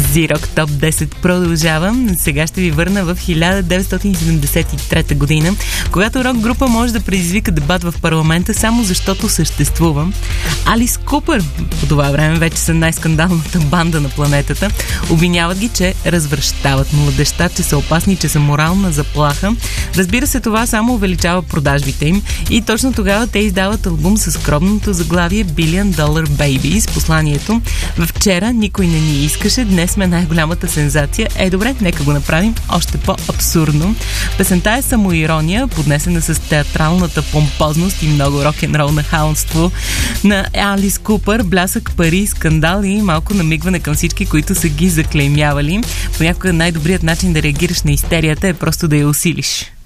Z-Rock Top 10 продължавам. Сега ще ви върна в 1973 година, когато рок група може да предизвика дебат в парламента само защото съществува. Алис Купър, по това време вече са най-скандалната банда на планетата, обвиняват ги, че развращават младежта, че са опасни, че са морална заплаха. Разбира се, това само увеличава продажбите им и точно тогава те издават албум с скромното заглавие Billion Dollar Baby с посланието: вчера никой не ни искаше, днес сме най-голямата сензация. Добре, нека го направим още по-абсурдно. Песента е самоирония, поднесена с театралната помпозност и много рок-н-рол нахалство на Алис Купър, блясък, пари, скандал и малко намигване към всички, които са ги заклеймявали. Понякога най-добрият начин да реагираш на истерията е просто да я усилиш.